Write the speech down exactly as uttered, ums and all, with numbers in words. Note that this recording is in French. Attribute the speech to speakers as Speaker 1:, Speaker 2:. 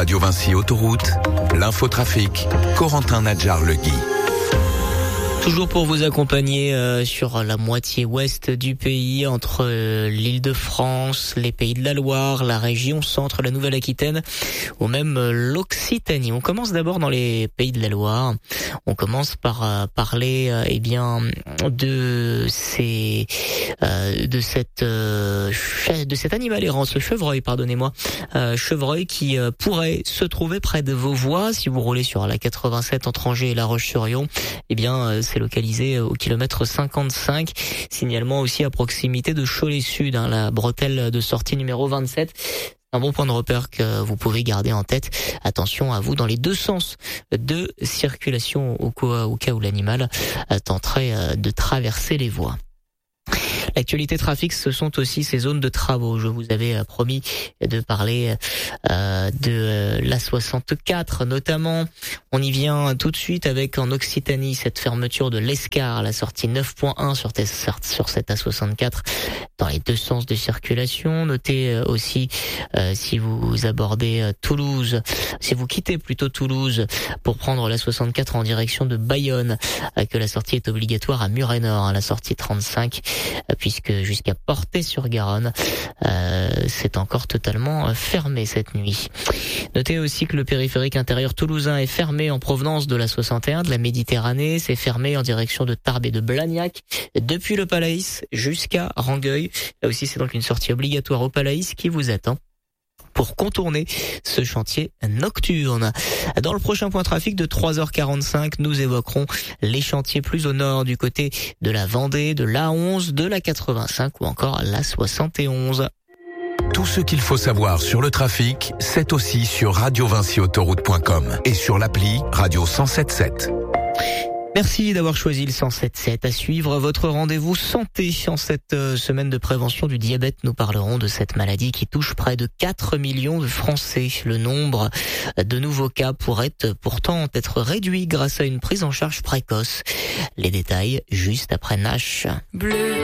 Speaker 1: Radio Vinci Autoroute, l'infotrafic, Corentin Nadjar-Legui.
Speaker 2: Toujours pour vous accompagner euh, sur la moitié ouest du pays, entre euh, l'Île-de-France, les Pays de la Loire, la région centre, la Nouvelle-Aquitaine ou même euh, l'Occitanie. On commence d'abord dans les Pays de la Loire. On commence par euh, parler euh, eh bien de ces euh, de cette euh, de cet animal errant, ce chevreuil, pardonnez-moi, euh, chevreuil qui euh, pourrait se trouver près de vos voies si vous roulez sur la quatre-vingt-sept entre Angers et La Roche-sur-Yon. Eh bien euh, c'est localisé au kilomètre cinquante-cinq. Signalement aussi à proximité de Cholet-Sud, hein, la bretelle de sortie numéro vingt-sept. Un bon point de repère que vous pouvez garder en tête. Attention à vous dans les deux sens de circulation au cas, au cas où l'animal tenterait de traverser les voies. L'actualité trafic, ce sont aussi ces zones de travaux. Je vous avais promis de parler euh, de l'A soixante-quatre notamment. On y vient tout de suite avec en Occitanie cette fermeture de l'Escar, la sortie neuf point un sur, sur cette A soixante-quatre dans les deux sens de circulation. Notez aussi euh, si vous abordez euh, Toulouse, si vous quittez plutôt Toulouse pour prendre l'A soixante-quatre en direction de Bayonne, euh, que la sortie est obligatoire à Muret-Nord, hein, la sortie trente-cinq, euh, puisque jusqu'à Portet-sur-Garonne, euh, c'est encore totalement fermé cette nuit. Notez aussi que le périphérique intérieur toulousain est fermé en provenance de la soixante et un, de la Méditerranée. C'est fermé en direction de Tarbes et de Blagnac, depuis le Palaïs jusqu'à Rangueil. Là aussi, c'est donc une sortie obligatoire au Palaïs qui vous attend pour contourner ce chantier nocturne. Dans le prochain point trafic de trois heures quarante-cinq, nous évoquerons les chantiers plus au nord du côté de la Vendée, de l'A onze, de la quatre-vingt-cinq ou encore l'A soixante et onze.
Speaker 1: Tout ce qu'il faut savoir sur le trafic, c'est aussi sur radio vinci autoroute point com et sur l'appli Radio cent sept sept.
Speaker 2: Merci d'avoir choisi le cent sept sept. À suivre votre rendez-vous santé en cette semaine de prévention du diabète. Nous parlerons de cette maladie qui touche près de quatre millions de Français. Le nombre de nouveaux cas pourrait pourtant être réduit grâce à une prise en charge précoce. Les détails juste après Nash. Bleu.